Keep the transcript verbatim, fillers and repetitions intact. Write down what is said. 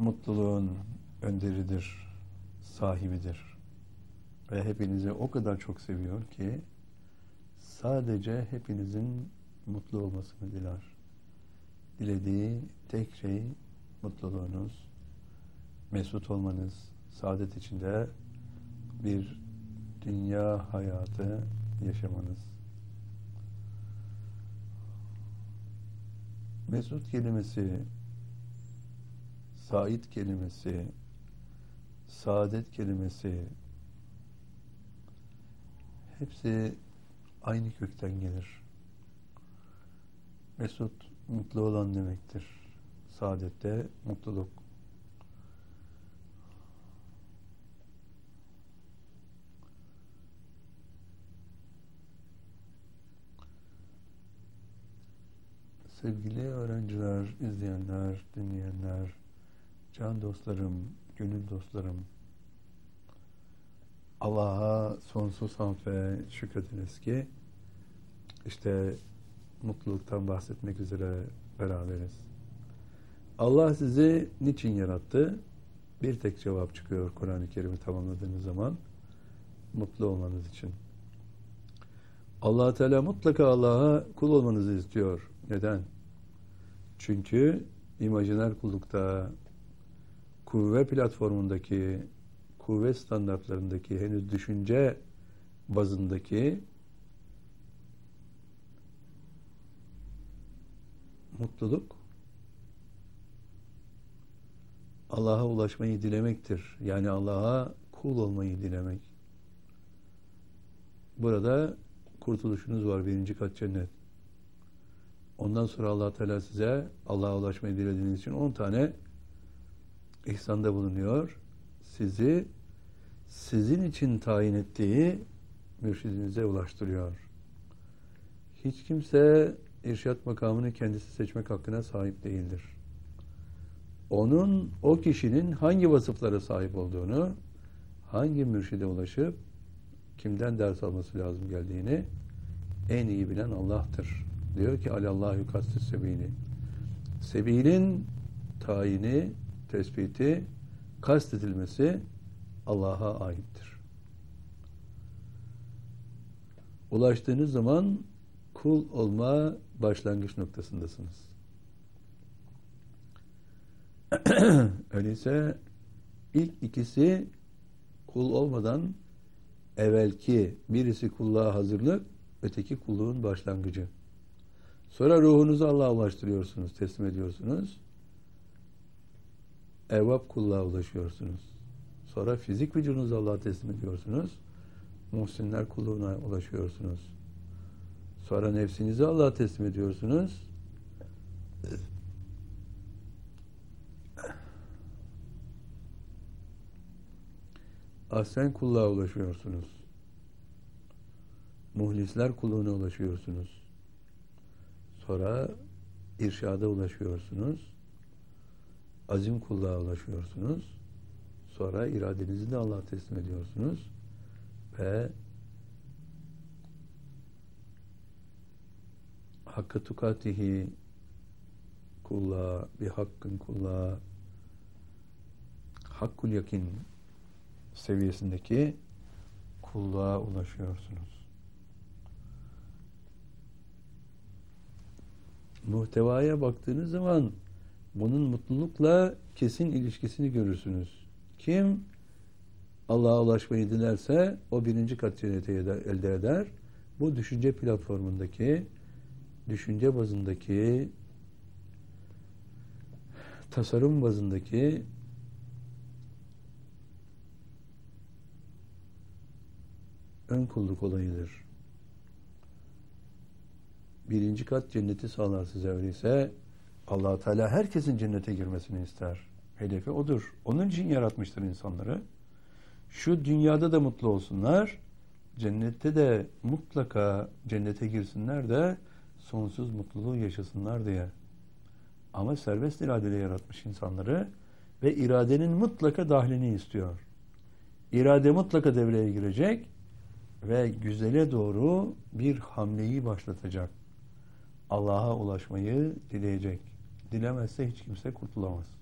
mutluluğun önderidir, sahibidir. Ve hepinizi o kadar çok seviyor ki sadece hepinizin mutlu olmasını diler. Dilediği tek şey mutluluğunuz, mesut olmanız, saadet içinde bir dünya hayatı yaşamanız. Mesut kelimesi, sait kelimesi, saadet kelimesi hepsi aynı kökten gelir. Mesut, mutlu olan demektir. Saadette mutluluk. Sevgili öğrenciler, izleyenler, dinleyenler, can dostlarım, gönül dostlarım, Allah'a sonsuz hamd ve şükrediniz ki işte mutluluktan bahsetmek üzere beraberiz. Allah sizi niçin yarattı? Bir tek cevap çıkıyor Kur'an-ı Kerim'i tamamladığınız zaman. Mutlu olmanız için. Allah Teala mutlaka Allah'a kul olmanızı istiyor. Neden? Çünkü imajiner kullukta, kuvve platformundaki, kuvvet standartlarındaki, henüz düşünce bazındaki mutluluk Allah'a ulaşmayı dilemektir. Yani Allah'a kul olmayı dilemek. Burada kurtuluşunuz var. Birinci kat cennet. Ondan sonra Allah Teala size Allah'a ulaşmayı dilediğiniz için on tane ihsanda bulunuyor. Sizi sizin için tayin ettiği mürşidinize ulaştırıyor. Hiç kimse irşat makamını kendisi seçmek hakkına sahip değildir. Onun, o kişinin hangi vasıflara sahip olduğunu, hangi mürşide ulaşıp kimden ders alması lazım geldiğini en iyi bilen Allah'tır. Diyor ki alallahu yukassis sebili. Sebilin tayini, tespiti, kastedilmesi Allah'a aittir. Ulaştığınız zaman kul olma başlangıç noktasındasınız. Öyleyse ilk ikisi kul olmadan evvelki, birisi kulluğa hazırlık, öteki kulluğun başlangıcı. Sonra ruhunuzu Allah'a ulaştırıyorsunuz, teslim ediyorsunuz. Evvap kulluğa ulaşıyorsunuz. Sonra fizik vücudunuzu Allah'a teslim ediyorsunuz. Muhsinler kulluğuna ulaşıyorsunuz. Sonra nefsinizi Allah'a teslim ediyorsunuz. Ahsen kulluğa ulaşıyorsunuz. Muhlisler kulluğuna ulaşıyorsunuz. Sonra irşada ulaşıyorsunuz. Azim kulluğa ulaşıyorsunuz. Sonra iradenizi de Allah'a teslim ediyorsunuz. Ve hakkı tukatihi kulluğa, bir hakkın kulluğa, hakkul yakin seviyesindeki kulluğa ulaşıyorsunuz. Muhtevaya baktığınız zaman bunun mutlulukla kesin ilişkisini görürsünüz. Kim Allah'a ulaşmayı dilerse o birinci kat cenneti elde eder. Bu düşünce platformundaki, düşünce bazındaki, tasarım bazındaki ön kulluk olayıdır. Birinci kat cenneti sağlar size öyleyse. Allah Teala herkesin cennete girmesini ister. Hedefi odur. Onun için yaratmıştır insanları. Şu dünyada da mutlu olsunlar. Cennette de mutlaka cennete girsinler de sonsuz mutluluğu yaşasınlar diye. Ama serbest iradeyle yaratmış insanları ve iradenin mutlaka dahlini istiyor. İrade mutlaka devreye girecek ve güzele doğru bir hamleyi başlatacak. Allah'a ulaşmayı dileyecek. Dilemezse hiç kimse kurtulamaz.